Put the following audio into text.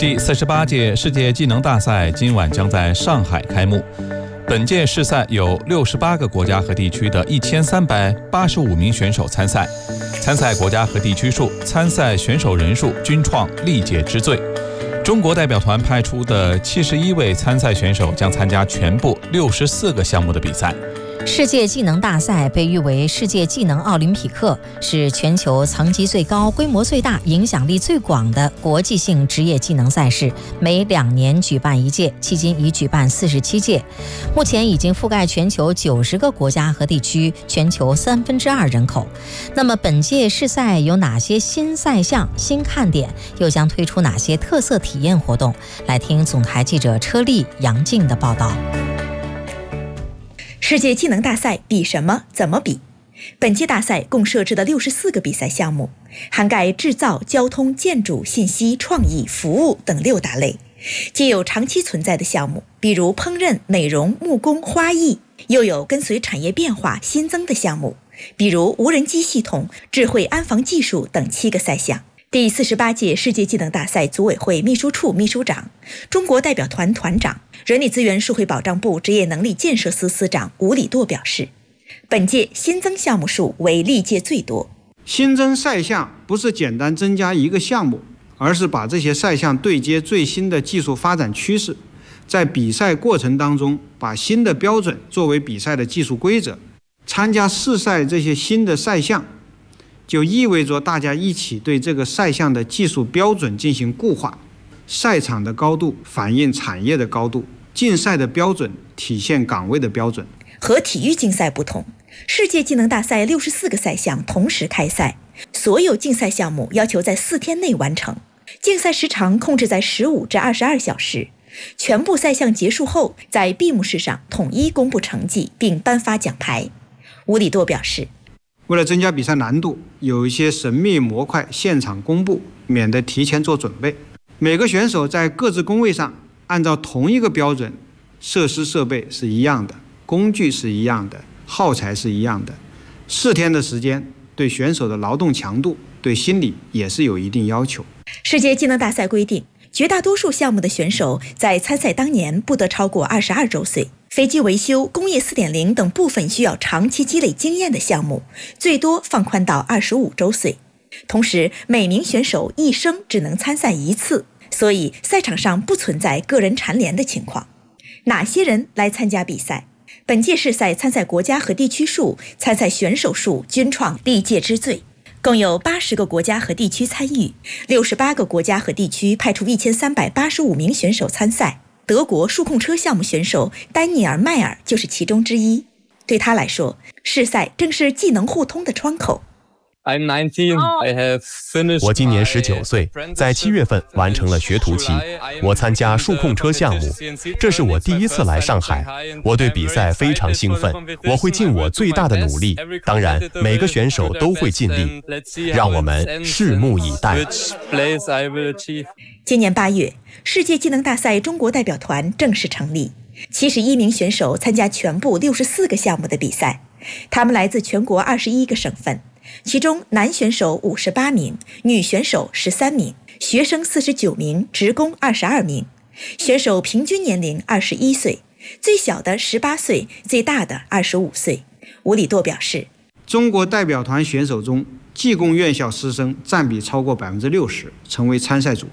第48届世界技能大赛今晚将在上海开幕。本届世赛有68个国家和地区的1385名选手参赛，参赛国家和地区数、参赛选手人数均创历届之最。中国代表团派出的71位参赛选手将参加全部64个项目的比赛。 世界技能大赛被誉为世界技能奥林匹克，是全球层级最高、规模最大、影响力最广的国际性职业技能赛事，每2年举办一届，迄今已举办47届，目前已经覆盖全球90个国家和地区，全球2/3人口。那么本届世赛有哪些新赛项、新看点，又将推出哪些特色体验活动？来听总台记者车丽、杨静的报道。 世界技能大赛比什么？怎么比？本届大赛共设置了64个比赛项目，涵盖制造、交通、建筑、信息、创意、服务等6大类，既有长期存在的项目，比如烹饪、美容、木工、花艺，又有跟随产业变化新增的项目，比如无人机系统、智慧安防技术等7个赛项。第48届世界技能大赛组委会秘书处秘书长、中国代表团团长、人力资源社会保障部职业能力建设司司长吴礼舵表示，本届新增项目数为历届最多。 新增赛项不是简单增加一个项目，而是把这些赛项对接最新的技术发展趋势，在比赛过程当中把新的标准作为比赛的技术规则。参加世赛这些新的赛项，就意味着大家一起对这个赛项的技术标准进行固化，赛场的高度反映产业的高度，竞赛的标准体现岗位的标准。 和体育竞赛不同，世界技能大赛64个赛项同时开赛，所有竞赛项目要求在4天内完成，竞赛时长控制在15至22小时。全部赛项结束后，在闭幕式上统一公布成绩并颁发奖牌。吴礼舵表示， 为了增加比赛难度，有一些神秘模块现场公布，免得提前做准备。每个选手在各自工位上按照同一个标准，设施设备是一样的，工具是一样的，耗材是一样的。4天的时间，对选手的劳动强度、对心理也是有一定要求。 世界技能大赛规定，绝大多数项目的选手在参赛当年不得超过22周岁。飞机维修、工业 4.0 等部分需要长期积累经验的项目，最多放宽到25周岁。同时，每名选手一生只能参赛1次，所以赛场上不存在个人蝉联的情况。哪些人来参加比赛？本届世赛参赛国家和地区数、参赛选手数均创历届之最，共有80个国家和地区参与，68个国家和地区派出1385名选手参赛。德国数控车项目选手丹尼尔·迈尔就是其中之一。对他来说，世赛正是技能互通的窗口。 我今年19岁，在7月份完成了学徒期。我参加数控车项目，这是我第1次来上海。我对比赛非常兴奋，我会尽我最大的努力。当然，每个选手都会尽力。让我们拭目以待。 今年8月，世界技能大赛中国代表团正式成立，71名选手参加全部64个项目的比赛，他们来自全国21个省份。其中男选手58名，女选手13名，学生49名，职工22名。选手平均年龄21岁，最小的18岁，最大的25岁。吴礼舵表示， 中国代表团选手中，技工院校师生占比超过60%，成为参赛组。